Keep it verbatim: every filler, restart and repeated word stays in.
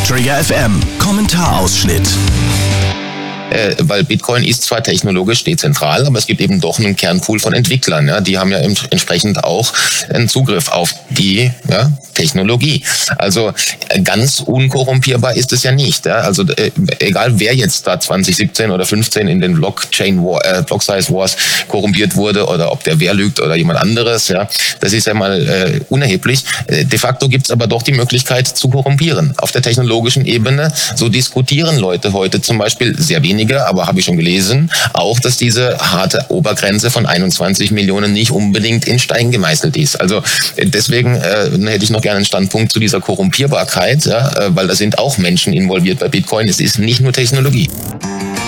Trigger F M Kommentarausschnitt. Äh, weil Bitcoin ist zwar technologisch dezentral, aber es gibt eben doch einen Kernpool von Entwicklern. Ja, die haben ja entsprechend auch einen Zugriff auf die ja, Technologie. Also äh, ganz unkorrumpierbar ist es ja nicht. Ja? Also äh, egal wer jetzt da zwanzig siebzehn oder fünfzehn in den Blockchain War, äh, Block Size Wars korrumpiert wurde oder ob der wer lügt oder jemand anderes, ja, das ist ja mal äh, unerheblich. Äh, de facto gibt es aber doch die Möglichkeit zu korrumpieren. Auf der technologischen Ebene, so diskutieren Leute heute zum Beispiel sehr wenig. Weniger, aber habe ich schon gelesen, auch, dass diese harte Obergrenze von einundzwanzig Millionen nicht unbedingt in Stein gemeißelt ist. Also deswegen äh, hätte ich noch gerne einen Standpunkt zu dieser Korrumpierbarkeit, ja, äh, weil da sind auch Menschen involviert bei Bitcoin. Es ist nicht nur Technologie.